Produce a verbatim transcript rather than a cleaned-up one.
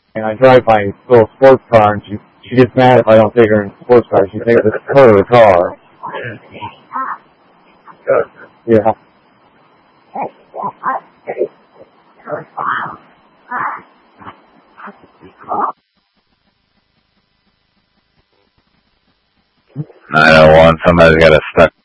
and I drive my little sports car, and she she gets mad if I don't take her in the sports car. She thinks it's her car. Yeah. nine oh one, somebody's got a stuck